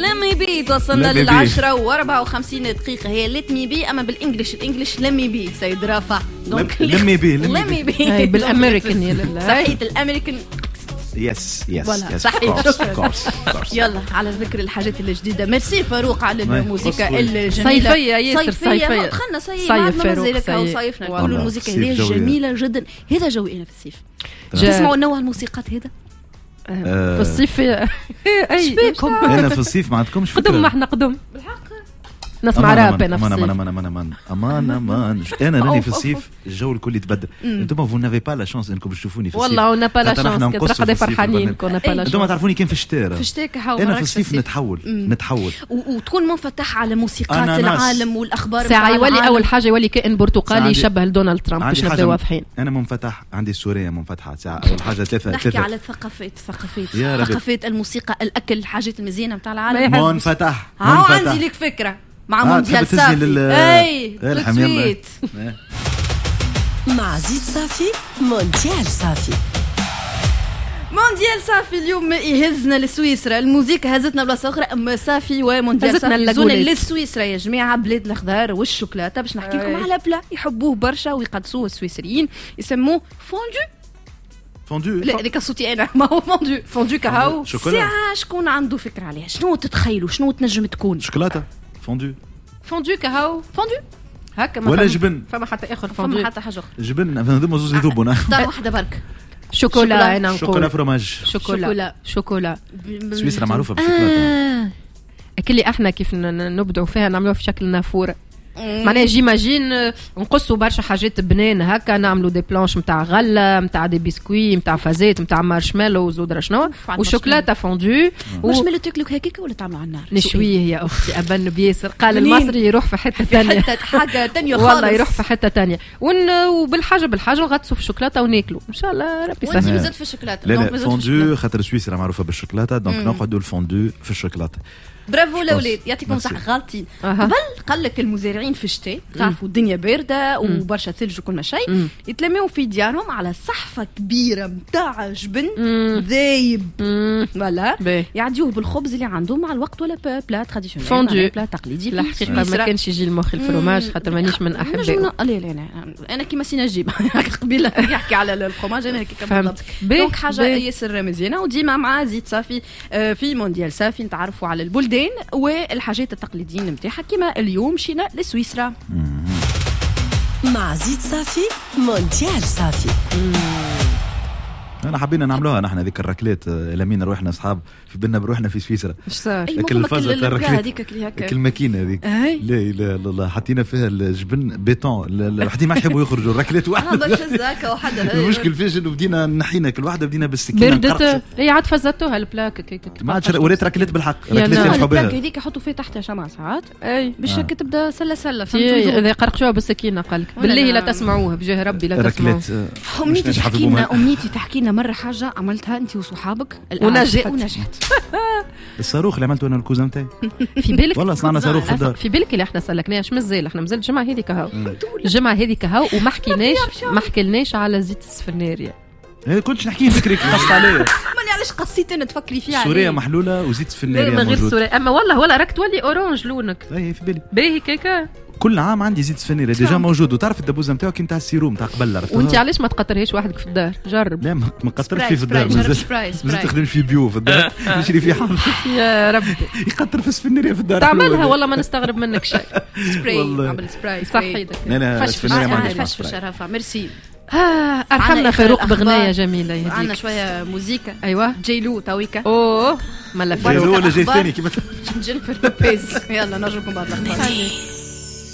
لمي بي توصلنا لل10 و54 دقيقة. هي لتمي بي أما بالإنجليش لمي بي سيد رافع. لمي بي بالأمريكان يلا صحيح الأمريكان. يس صحيح. يلا على ذكر الحاجات الجديدة. ميرسي فاروق على الموسيقى الجميلة صيفية ياسر صيفية. دخلنا صيف فاروق صيفنا كل الموسيقى هذه جميلة جدا. هذا جوي أنا في الصيف. تسمعوا نوع الموسيقات هذا في الصيف. أي بيكم أنا في الصيف ما عندكمش فكرة. قدم ما احنا قدم بالحق نسمع راب. انا امان انا في الصيف الجو الكل يتبدل. انتم فو نافي با لا شانس انكم تشوفوني في الصيف. والله اون با لا شانس كنترقدوا فرحانين كنا با لا شانس. انتم تعرفوني كيف في الشتاء. انا في الصيف نتحول وتكون منفتح على موسيقات العالم والاخبار. ساعه يولي اول حاجه يولي كائن برتقالي يشبه لدونالد ترامب باش نبداو واضحين. انا منفتح عندي السوريه منفتحه ساعه اول حاجه ثلاثه نحكي على ثقافات الموسيقى الاكل الحاجات المزيانه نتاع العالم. منفتح عندي لك فكره مع مونديال صافي. اي الحميد مع زيد صافي. مونديال صافي اليوم يهزنا لسويسرا. الموسيقى هزتنا بلاصه اخرى. اما صافي ومونديال صافي هزونا لسويسرا يا جماعه بلاد الخضار والشوكولاته. باش نحكي لكم على بلا يحبوه برشا ويقدسوه السويسريين يسموه فوندو. لا هذيك صوتي انا ما هو فوندو كهو. ساعه شكون عنده فكره عليها؟ شنو تتخيلوا شنو تنجم تكون؟ شوكولاته فوندو كهو هكا ولا جبن. فما حتى اخر فوندو فما حتى حاجه جبن هذوما زوز يذوبون. اختار واحده برك. شوكولا انا نقول شوكولا فروماج. شوكولا سويسرا معروفه بالشوكولاته. اللي احنا كيف نبدعوا فيها نعملوها في شكل نافوره. معناها جيماجين نقصوا برشا حاجات بنان هكا نعملوا دي بلانش نتاع غله نتاع دي بسكوي نتاع فازات نتاع مارشميلو ودرا شنو وشوكولاته فوندو. مارشميلو تاكلوا هكاك ولا تعملوا على النار؟ نشويه يا اختي ابن بياسر. قال المصري يروح في حته ثانيه حاجه ثانيه خالص والله يروح في حته ثانيه. وبالحاجه نغطسوا في الشوكولاته وناكلوا ان شاء الله ربي يسهل. وانت مازلت في الشوكولاته؟ لا فوندو خاطر سويسرا معروفه بالشوكولاته دونك نقعدوا الفوندو في الشوكولاته. برافو الاولاد يعطيكم صح غالطين. قبل قال لك المزارعين في الشتاء تعرفوا الدنيا بارده وبرشا ثلج وكل ما شيء يتلموا في ديارهم على صحفه كبيره متاع جبن ذايب ولا يعديوه بالخبز اللي عندهم مع الوقت ولا بلا تراديسيونيل فوندو بلا تقليدي. الحقيقه ما كانش يجي المخ الفرماج خاطر مانيش من احبائه. لا انا كيما سي نجيب قبيله يحكي على الفرماج انا كي بالضبط. دونك حاجه ياسر مزيانه وديما مع زيت صافي في مونديال صافي نتعرفوا على البلدان والحاجات التقليديين نتاعها كما اليوم مشينا لسويسرا. مع زيت صافي مونديال صافي. انا حبينا نعملوها نحن هذيك الركلات لمين روحنا اصحاب في بالنا بروحنا في سويسرا. ايش صار؟ اكل الفازه هذيك الماكينه هذيك. لا اله الا الله حطينا فيها الجبن بيتون الوحدين ما يحبوا يخرجوا الركلات واحده هكا وحده. المشكل فيش انه بدينا نحينا كل واحده بدينا بالسكينه بردت هي عاد فزتوها البلاك ما عادش وريت ركلات بالحق ركلات يحبوها هذيك يحطوا فيها تحت شمعة ساعات باش تبدا سله اذا قرقشوها بالسكينه قالك بالله لا تسمعوها بجاه ربي لا تسمعوها. امنيتي تحكي لنا مره حاجه عملتها انت وصحابك ونجحت. الصاروخ اللي عملته انا الكوزه نتاعي في بالك والله صنعنا صاروخ في الدار. في بالك اللي احنا سلكناش مازال احنا مازال الجمعه هذه كهو الجمعه هذه كهو وما حكيناش على زيت السفناريه. كنتش نحكي فكرك قصت عليا ماني علاش قصيت انا تفكري فيها سوريه محلوله وزيت السفناريه موجود. غير سوريه اما والله ولا راك تولي اورانج لونك. اي في بالي باهي كيكا كل عام عندي زيت السفناريه ديجا موجود. وتعرف الدبوزه نتاعو كي نتاع السيروم تاع قبل. وانت علاش ما تقطرهاش وحدك في الدار؟ جرب. لا ما قطرش فيه في الدار مازال تخدم فيه بيو في الدار نشري فيه حاضر يا ربي يقطر في السفناريه في الدار تعملها والله ما نستغرب منك شيء. سبراي عمل سبراي صح يدك. لا السفناريه ما عنديش فش شرفه ميرسي. ارحمنا فاروق بغنايه جميله يهديك. عندنا شويه موزيكا. ايوه جيلو تويكا. اوه مالا جيلو ولا جاي ثاني كيما جينيفر لوبيز. يلا نرجوكم بعد الأخبار.